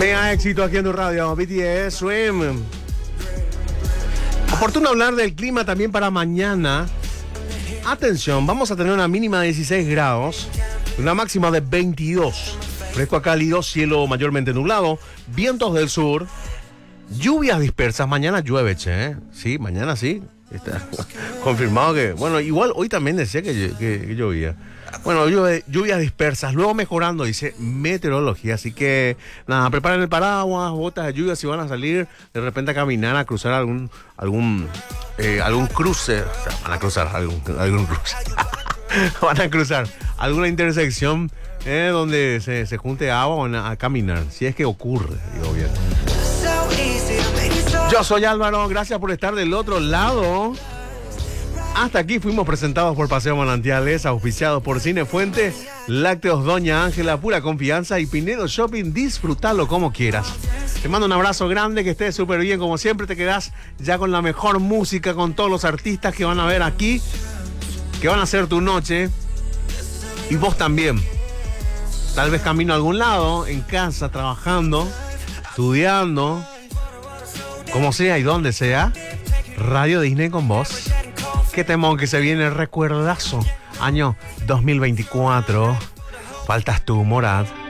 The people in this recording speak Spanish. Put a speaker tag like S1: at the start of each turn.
S1: Mega éxito aquí en tu radio, BTS Swim. Oportuno hablar del clima también para mañana. Atención, vamos a tener una mínima de 16 grados, una máxima de 22. Fresco a cálido, cielo mayormente nublado, vientos del sur, lluvias dispersas. Mañana llueve, che, sí, mañana sí. Está confirmado que, bueno, igual hoy también decía que llovía. Bueno, lluvias dispersas, luego mejorando, dice meteorología. Así que, nada, preparen el paraguas, botas de lluvia si van a salir de repente a caminar, a cruzar algún cruce. O sea, van a cruzar algún cruce. Van a cruzar alguna intersección donde se junte agua, o van a caminar. Si es que ocurre, digo bien. Yo soy Álvaro, gracias por estar del otro lado. Hasta aquí fuimos presentados por Paseo Manantiales, auspiciados por Cinefuente, Lácteos Doña Ángela, pura confianza, y Pinedo Shopping. Disfrútalo como quieras. Te mando un abrazo grande, que estés súper bien. Como siempre, te quedás ya con la mejor música, con todos los artistas que van a ver aquí, que van a hacer tu noche. Y vos también. Tal vez camino a algún lado, en casa, trabajando, estudiando, como sea y donde sea. Radio Disney con vos. Qué temón que se viene el recuerdazo. Año 2024. Faltas tú, Morad.